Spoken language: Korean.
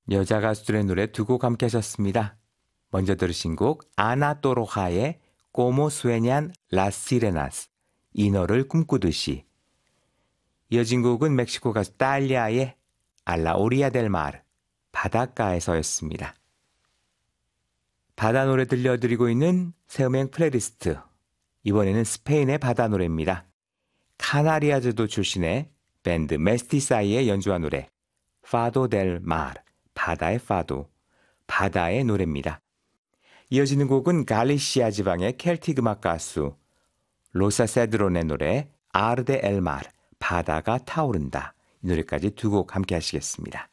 여자 가수들의 노래 두 곡 함께 하셨습니다. 먼저 들으신 곡 아나 또로하의 Como sueñan las sirenas, 이 너를 꿈꾸듯이. 이어진 곡은 멕시코 가수 딸리아의 A la orilla del mar, 바닷가에서였습니다. 바다 노래 들려드리고 있는 새음행 플레이리스트. 이번에는 스페인의 바다 노래입니다. 카나리아제도 출신의 밴드 메스티사이의 연주한 노래 Fado del Mar, 바다의 파도, 바다의 노래입니다. 이어지는 곡은 갈리시아 지방의 켈틱 음악 가수 로사 세드론의 노래 Arde el Mar, 바다가 타오른다. 이 노래까지 두 곡 함께 하시겠습니다.